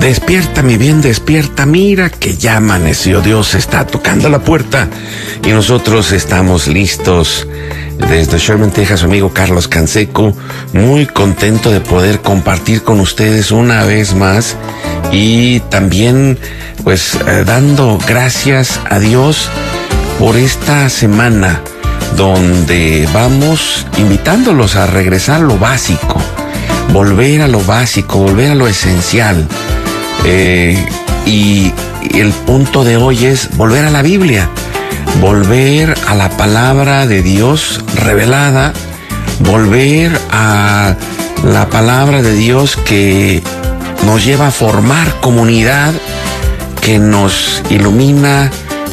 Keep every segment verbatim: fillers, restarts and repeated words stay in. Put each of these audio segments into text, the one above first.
Despierta, mi bien, despierta, mira que ya amaneció, Dios está tocando la puerta y nosotros estamos listos. Desde Sherman, Texas, su amigo Carlos Canseco, muy contento de poder compartir con ustedes una vez más y también pues eh, dando gracias a Dios por esta semana donde vamos invitándolos a regresar a lo básico, volver a lo básico, volver a lo esencial. Eh, y, y el punto de hoy es volver a la Biblia, volver a la palabra de Dios revelada, volver a la palabra de Dios que nos lleva a formar comunidad, que nos ilumina,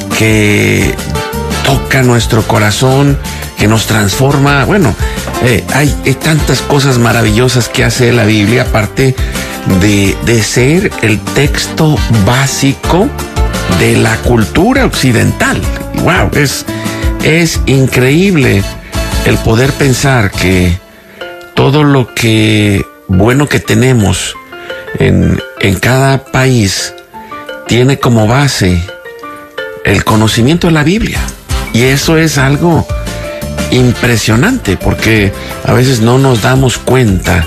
que toca nuestro corazón, que nos transforma. Bueno, eh, hay, hay tantas cosas maravillosas que hace la Biblia, aparte de, de ser el texto básico de la cultura occidental. Wow, es, es increíble el poder pensar que todo lo que bueno que tenemos en, en cada país tiene como base el conocimiento de la Biblia. Y eso es algo impresionante, porque a veces no nos damos cuenta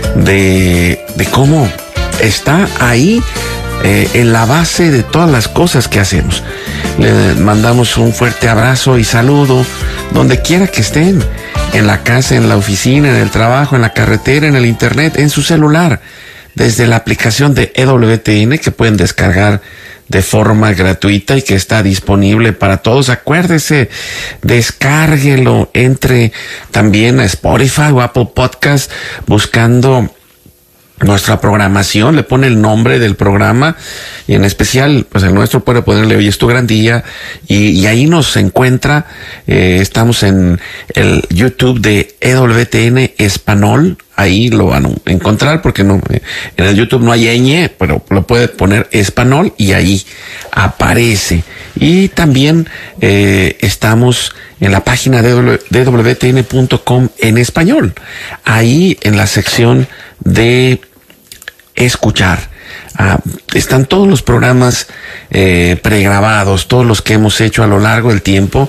de, de cómo está ahí eh, en la base de todas las cosas que hacemos. Le mandamos un fuerte abrazo y saludo donde quiera que estén, en la casa, en la oficina, en el trabajo, en la carretera, en el internet, en su celular, desde la aplicación de E W T N que pueden descargar de forma gratuita y que está disponible para todos. Acuérdese, descárguelo, entre también a Spotify o Apple Podcast buscando nuestra programación, le pone el nombre del programa y en especial, pues el nuestro puede ponerle Hoy es tu gran día y, y ahí nos encuentra. Eh, estamos en el YouTube de E W T N Español, ahí lo van a encontrar porque no, en el YouTube no hay ñ, pero lo puede poner Español y ahí aparece. Y también eh, estamos en la página de D W T N punto com en español, ahí en la sección de escuchar. Ah, están todos los programas eh, pregrabados, todos los que hemos hecho a lo largo del tiempo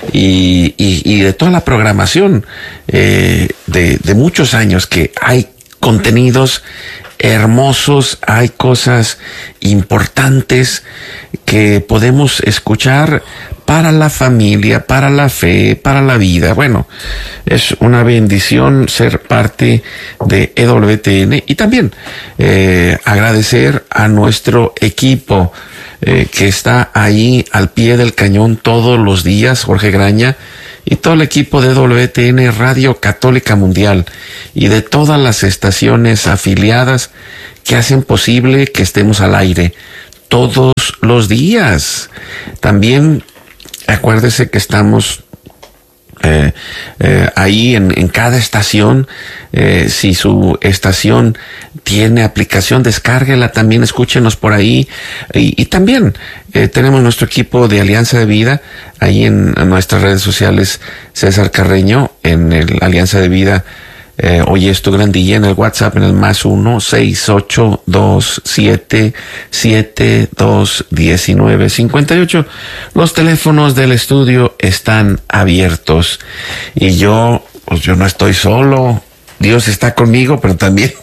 y, y, y de toda la programación eh, de, de muchos años, que hay contenidos hermosos, hay cosas importantes que podemos escuchar para la familia, para la fe, para la vida. Bueno, es una bendición ser parte de E W T N y también eh, agradecer a nuestro equipo eh, que está ahí al pie del cañón todos los días, Jorge Graña, y todo el equipo de E W T N Radio Católica Mundial y de todas las estaciones afiliadas que hacen posible que estemos al aire todos los días. También acuérdese que estamos eh, eh, ahí en, en cada estación. Eh, si su estación tiene aplicación, descárguela, también escúchenos por ahí. Y, y también eh, tenemos nuestro equipo de Alianza de Vida, ahí en, en nuestras redes sociales, César Carreño, en el Alianza de Vida. Eh, Hoy es tu gran día, en el WhatsApp, en el más uno, seis, ocho, dos, siete, siete, dos, diecinueve, cincuenta y ocho. Los teléfonos del estudio están abiertos y yo, pues yo no estoy solo. Dios está conmigo, pero también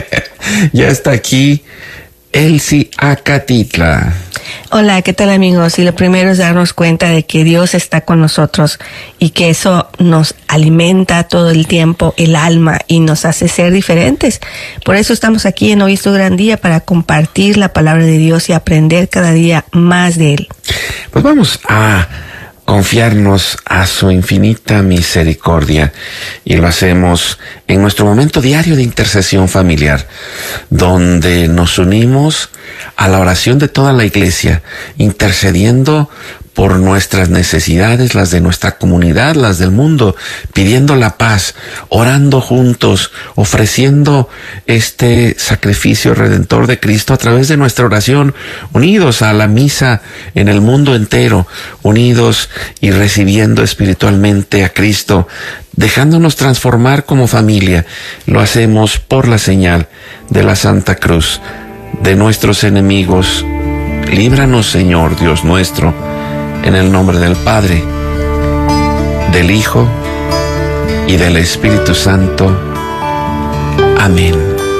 ya está aquí Elsie Acatitla. Hola, ¿qué tal, amigos? Y lo primero es darnos cuenta de que Dios está con nosotros y que eso nos alimenta todo el tiempo el alma y nos hace ser diferentes. Por eso estamos aquí en Hoy es tu gran día, para compartir la palabra de Dios y aprender cada día más de Él. Pues vamos a confiarnos a su infinita misericordia y lo hacemos en nuestro momento diario de intercesión familiar, donde nos unimos a la oración de toda la iglesia, intercediendo por nuestras necesidades, las de nuestra comunidad, las del mundo, pidiendo la paz, orando juntos, ofreciendo este sacrificio redentor de Cristo a través de nuestra oración, unidos a la misa en el mundo entero, unidos y recibiendo espiritualmente a Cristo, dejándonos transformar como familia. Lo hacemos por la señal de la Santa Cruz de nuestros enemigos. Líbranos, Señor Dios nuestro, en el nombre del Padre, del Hijo y del Espíritu Santo. Amén.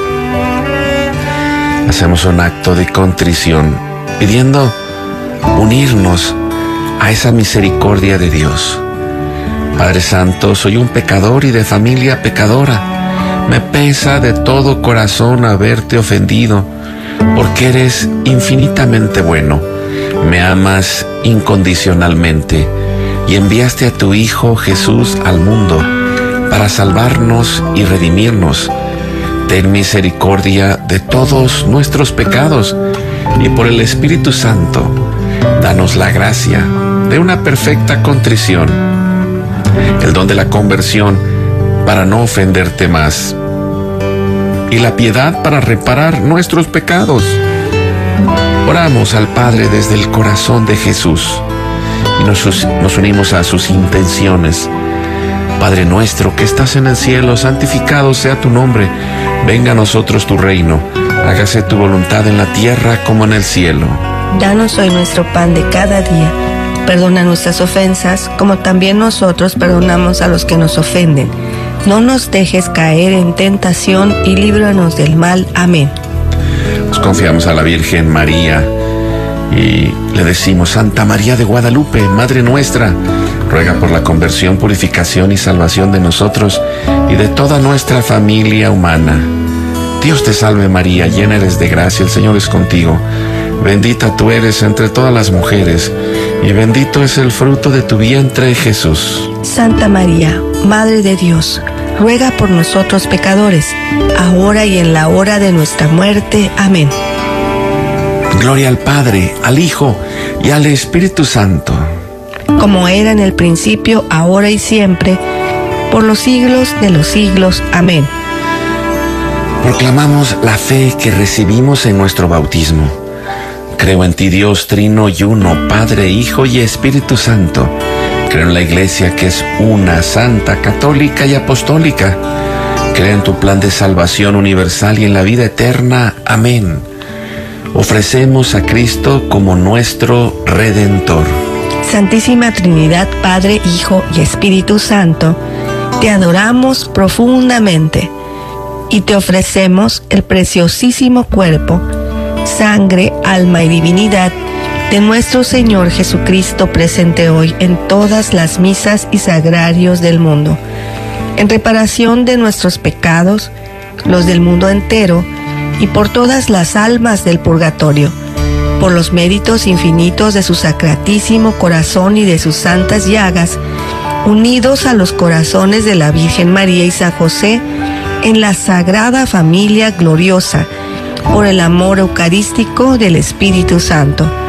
Hacemos un acto de contrición, pidiendo unirnos a esa misericordia de Dios. Padre Santo, soy un pecador y de familia pecadora. Me pesa de todo corazón haberte ofendido, porque eres infinitamente bueno. Me amas incondicionalmente y enviaste a tu Hijo Jesús al mundo para salvarnos y redimirnos. Ten misericordia de todos nuestros pecados y por el Espíritu Santo, danos la gracia de una perfecta contrición, el don de la conversión para no ofenderte más, y la piedad para reparar nuestros pecados. Oramos al Padre desde el corazón de Jesús y nos, nos unimos a sus intenciones. Padre nuestro que estás en el cielo, santificado sea tu nombre. Venga a nosotros tu reino. Hágase tu voluntad en la tierra como en el cielo. Danos hoy nuestro pan de cada día. Perdona nuestras ofensas, como también nosotros perdonamos a los que nos ofenden. No nos dejes caer en tentación y líbranos del mal. Amén. Nos confiamos a la Virgen María y le decimos: Santa María de Guadalupe, Madre nuestra, ruega por la conversión, purificación y salvación de nosotros y de toda nuestra familia humana. Dios te salve María, llena eres de gracia, el Señor es contigo. Bendita tú eres entre todas las mujeres, y bendito es el fruto de tu vientre, Jesús. Santa María, Madre de Dios, ruega por nosotros pecadores, ahora y en la hora de nuestra muerte. Amén. Gloria al Padre, al Hijo y al Espíritu Santo. Como era en el principio, ahora y siempre, por los siglos de los siglos. Amén. Proclamamos la fe que recibimos en nuestro bautismo. Creo en ti, Dios trino y uno, Padre, Hijo y Espíritu Santo. Creo en la Iglesia que es una, santa, católica y apostólica. Creo en tu plan de salvación universal y en la vida eterna. Amén. Ofrecemos a Cristo como nuestro Redentor. Santísima Trinidad, Padre, Hijo y Espíritu Santo, te adoramos profundamente y te ofrecemos el preciosísimo cuerpo, sangre, alma y divinidad de nuestro Señor Jesucristo, presente hoy en todas las misas y sagrarios del mundo, en reparación de nuestros pecados, los del mundo entero, y por todas las almas del purgatorio, por los méritos infinitos de su sacratísimo corazón y de sus santas llagas, unidos a los corazones de la Virgen María y San José, en la sagrada familia gloriosa, por el amor eucarístico del Espíritu Santo.